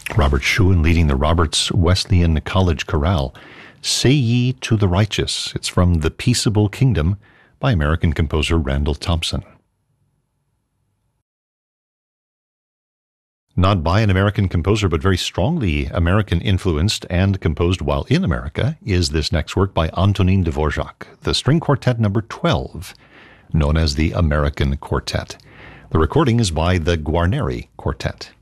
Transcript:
Robert Schuin leading the Roberts Wesleyan College Chorale. Say Ye to the Righteous. It's from The Peaceable Kingdom by American composer Randall Thompson. Not by an American composer, but very strongly American-influenced and composed while in America, is this next work by Antonin Dvorak, the String Quartet number 12, known as the American Quartet. The recording is by the Guarneri Quartet.